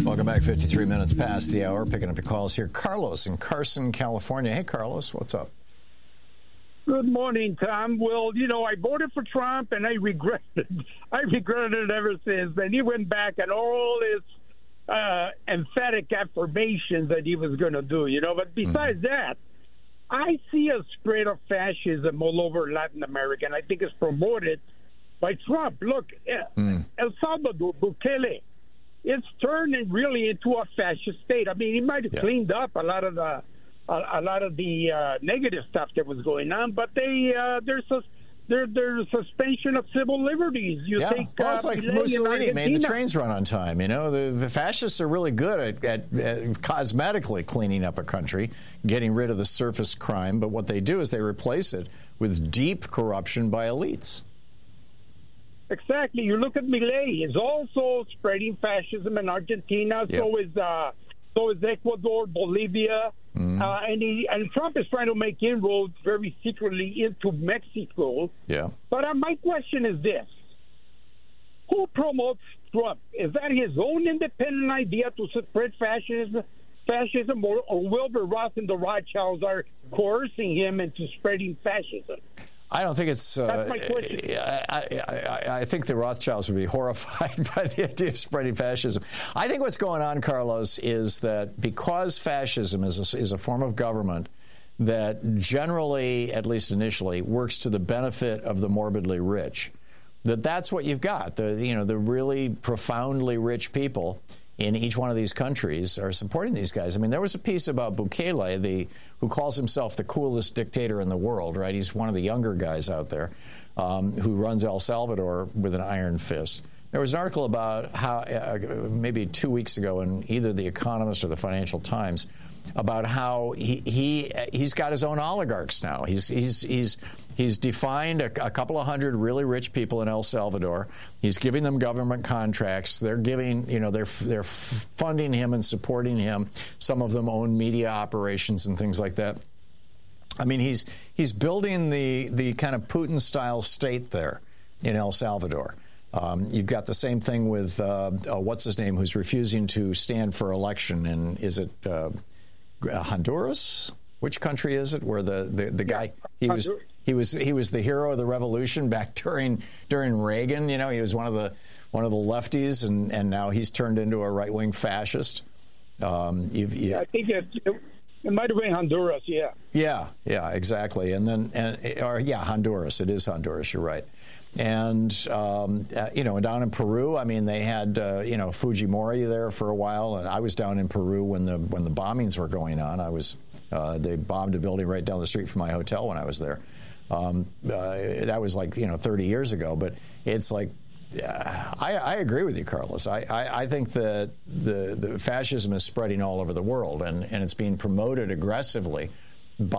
Welcome back. 53 minutes past the hour. Picking up your calls here. Carlos in Carson, California. Hey, Carlos, what's up? Good morning, Tom. Well, I voted for Trump, and I regret it. I regretted it ever since. And he went back and all his emphatic affirmations that he was going to do, But besides that, I see a spread of fascism all over Latin America, and I think it's promoted by Trump. Look, El Salvador, Bukele, it's turning really into a fascist state. I mean, he might have cleaned up a lot of the negative stuff that was going on, but there's a suspension of civil liberties. Well, it's like Mussolini made the trains run on time. The fascists are really good at cosmetically cleaning up a country, getting rid of the surface crime. But what they do is they replace it with deep corruption by elites. Exactly. You look at Milei; he's also spreading fascism in Argentina. Yep. So is Ecuador, Bolivia, and Trump is trying to make inroads very secretly into Mexico. Yeah. But my question is this: who promotes Trump? Is that his own independent idea to spread fascism, or Wilbur Ross and the Rothschilds are coercing him into spreading fascism? I don't think it's. That's my question. I think the Rothschilds would be horrified by the idea of spreading fascism. I think what's going on, Carlos, is that because fascism is a form of government that generally, at least initially, works to the benefit of the morbidly rich, that's what you've got. The really profoundly rich people in each one of these countries are supporting these guys. I mean, there was a piece about Bukele, who calls himself the coolest dictator in the world, right? He's one of the younger guys out there who runs El Salvador with an iron fist. There was an article about how, maybe 2 weeks ago in either The Economist or the Financial Times, about how he's got his own oligarchs now. He's defined a couple of hundred really rich people in El Salvador. He's giving them government contracts. They're giving, they're funding him and supporting him. Some of them own media operations and things like that. I mean, he's building the kind of Putin-style state there in El Salvador. You've got the same thing with what's his name, who's refusing to stand for election, and is it Honduras? Which country is it where the guy he was the hero of the revolution back during Reagan? He was one of the lefties, and now he's turned into a right-wing fascist. I think it might have been Honduras. Yeah, exactly. Honduras. It is Honduras. You're right. And down in Peru, I mean, they had Fujimori there for a while, and I was down in Peru when the bombings were going on. They bombed a building right down the street from my hotel when I was there. That was 30 years ago. But it's like, I agree with you, Carlos. I think that the fascism is spreading all over the world, and it's being promoted aggressively